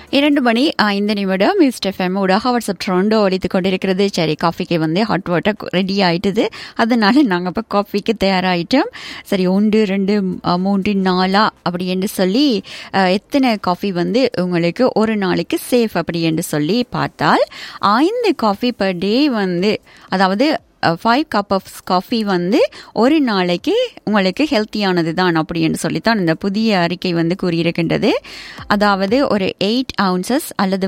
2:05 mister FM ஊடாக WhatsApp ட்ரெண்டோ ஒலித்துக் கொண்டிருக்கிறது. சரி, காஃபிக்கு ரெடி ஆயிட்டுது. அதனால நாங்கள் இப்போ காஃபிக்கு தயாராகிட்டோம். சரி, 1 2 3 4 அப்படி என்று சொல்லி எத்தனை காஃபி உங்களுக்கு ஒரு நாளைக்கு சேஃப் அப்படி என்று சொல்லி பார்த்தால் 5 காஃபி பர் டே அதாவது 5 கப் ஆஃப் காஃபி ஒரு நாளைக்கு உங்களுக்கு ஹெல்த்தியானது தான் அப்படின்னு சொல்லித்தான் இந்த புதிய அறிக்கை கூறியிருக்கின்றது. அதாவது ஒரு 8 ounces அல்லது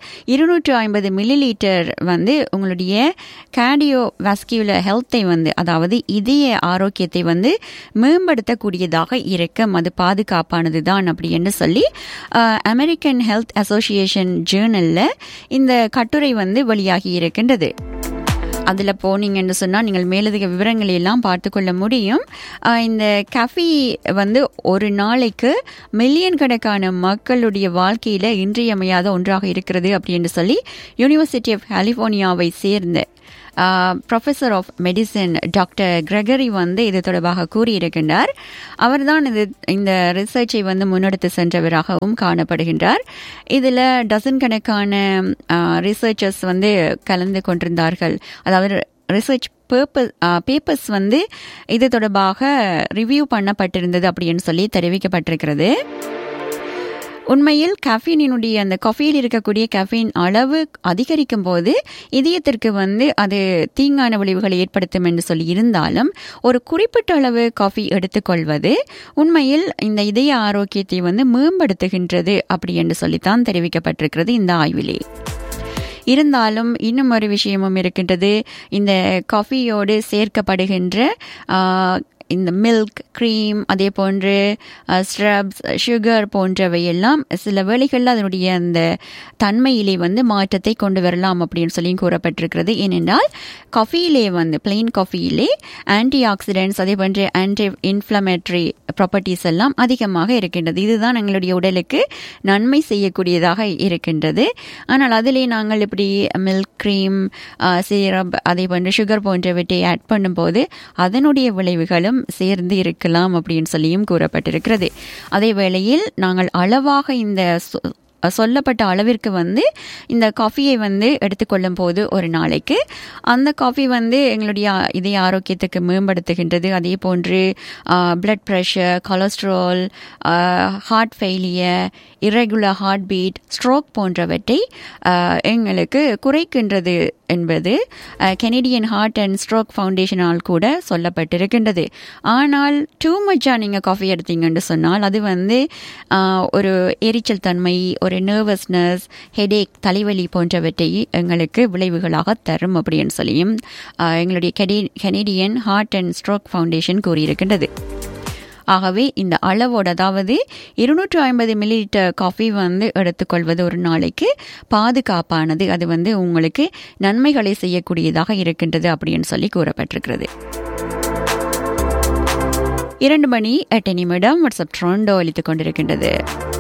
250 மில்லிலீட்டர் உங்களுடைய கார்டியோ வாஸ்குலர் ஹெல்த்தை அதாவது இதய ஆரோக்கியத்தை மேம்படுத்தக்கூடியதாக இருக்கும். அது பாதுகாப்பானது தான் அப்படின்னு சொல்லி அமெரிக்கன் ஹெல்த் அசோசியேஷன் ஜேர்னல்ல இந்த கட்டுரை வெளியாகி இருக்கின்றது. அதில் போனீங்கன்னு சொன்னால் நீங்கள் மேலதிக விவரங்களை எல்லாம் பார்த்துக்கொள்ள முடியும். இந்த காஃபி ஒரு நாளைக்கு மில்லியன் கணக்கான மக்களுடைய வாழ்க்கையில் இன்றியமையாத ஒன்றாக இருக்கிறது அப்படின்னு சொல்லி யூனிவர்சிட்டி ஆஃப் கலிஃபோர்னியாவை சேர்ந்த professor of medicine doctor Gregory இது தொடர்பாக கூறியிருக்கின்றார். அவர் தான் இந்த ரிசர்ச்சை முன்னெடுத்து சென்றவராகவும் காணப்படுகின்றார். இதில் டசன் கணக்கான ரிசர்ச்சர்ஸ் கலந்து கொண்டிருந்தார்கள். அதாவது ரிசர்ச் பேப்பர்ஸ் இது தொடர்பாக ரிவ்யூ பண்ணப்பட்டிருந்தது அப்படின்னு சொல்லி தெரிவிக்கப்பட்டிருக்கிறது. உண்மையில் காஃபீனினுடைய அந்த காஃபியில் இருக்கக்கூடிய காஃபீன் அளவு அதிகரிக்கும் போது இதயத்திற்கு அது தீங்கான விளைவுகளை ஏற்படுத்தும் என்று சொல்லி இருந்தாலும் ஒரு குறிப்பிட்ட அளவு காஃபி எடுத்துக்கொள்வது உண்மையில் இந்த இதய ஆரோக்கியத்தை மேம்படுத்துகின்றது அப்படி என்று சொல்லித்தான் தெரிவிக்கப்பட்டிருக்கிறது இந்த ஆய்விலே. இருந்தாலும் இன்னும் ஒரு விஷயமும் இருக்கின்றது. இந்த காஃபியோடு சேர்க்கப்படுகின்ற இந்த மில்க், க்ரீம், அதே போன்று ஸ்ரப்ஸ், சுகர் போன்றவையெல்லாம் சில வேளைகளில் அதனுடைய அந்த தன்மையிலே மாற்றத்தை கொண்டு வரலாம் அப்படின்னு சொல்லி கூறப்பட்டிருக்கிறது. ஏனென்றால் காஃபியிலே பிளெயின் காஃபியிலே ஆன்டி ஆக்சிடென்ட்ஸ், அதே போன்று ஆன்டி இன்ஃப்ளமேட்டரி ப்ராப்பர்ட்டிஸ் எல்லாம் அதிகமாக இருக்கின்றது. இதுதான் எங்களுடைய உடலுக்கு நன்மை செய்யக்கூடியதாக இருக்கின்றது. ஆனால் அதிலே நாங்கள் இப்படி மில்க், க்ரீம், சிரப், அதே போன்று சுகர் போன்றவற்றை ஆட் பண்ணும்போது அதனுடைய விளைவுகளும் சேர்ந்து இருக்கலாம் அப்படின்னு சொல்லியும் கூறப்பட்டிருக்கிறது. அதே வேளையில் நாங்கள் அளவாக இந்த சொல்லப்பட்ட அளவிற்கு இந்த காஃபியை எடுத்துக்கொள்ளும் போது ஒரு நாளைக்கு அந்த காஃபி எங்களுடைய இதய ஆரோக்கியத்துக்கு மேம்படுத்துகின்றது. அதே போன்று blood pressure, cholesterol, heart failure, irregular heart beat, stroke போன்றவற்றை எங்களுக்கு குறைக்கின்றது என்பது கெனடியன் ஹார்ட் அண்ட் ஸ்ட்ரோக் ஃபவுண்டேஷனால் கூட சொல்லப்பட்டிருக்கின்றது. ஆனால் டூ மச்சா நீங்கள் காஃபி எடுத்தீங்கன்னு சொன்னால் அது ஒரு எரிச்சல் தன்மை, ஒரு நர்வஸ்னஸ், ஹெடேக், தலைவலி போன்றவற்றை எங்களுக்கு விளைவுகளாக தரும் அப்படின்னு சொல்லியும் எங்களுடைய Canadian heart and stroke foundation கூறியிருக்கின்றது. ஆகவே இந்த அளவோடு, அதாவது 250 மில்லிலிட்டர் காஃபி எடுத்துக்கொள்வது ஒரு நாளைக்கு பாதுகாப்பானது. அது உங்களுக்கு நன்மைகளை செய்யக்கூடியதாக இருக்கின்றது அப்படின்னு சொல்லி கூறப்பட்டிருக்கிறது. 2:08 வாட்ஸ்அப் ட்ரெண்டோ ஒலித்துக் கொண்டிருக்கின்றது.